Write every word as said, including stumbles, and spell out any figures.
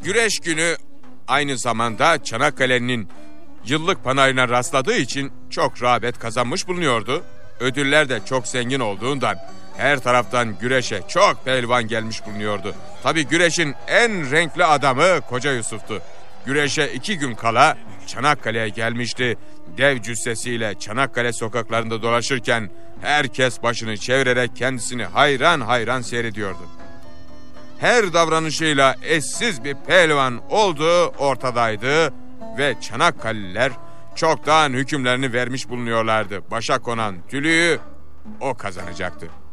Güreş günü aynı zamanda Çanakkale'nin yıllık panayırına rastladığı için çok rağbet kazanmış bulunuyordu. Ödüller de çok zengin olduğundan her taraftan güreşe çok pehlivan gelmiş bulunuyordu. Tabii güreşin en renkli adamı Koca Yusuf'tu. Güreşe iki gün kala Çanakkale'ye gelmişti. Dev cüssesiyle Çanakkale sokaklarında dolaşırken herkes başını çevirerek kendisini hayran hayran seyrediyordu. Her davranışıyla eşsiz bir pehlivan olduğu ortadaydı ve Çanakkaliler çoktan hükümlerini vermiş bulunuyorlardı. Başa konan tülüğü o kazanacaktı.